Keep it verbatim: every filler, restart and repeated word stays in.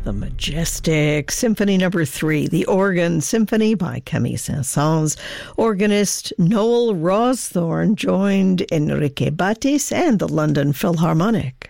The majestic Symphony Number Three, the Organ Symphony by Camille Saint-Saëns. Organist Noel Rawsthorne joined Enrique Batis and the London Philharmonic.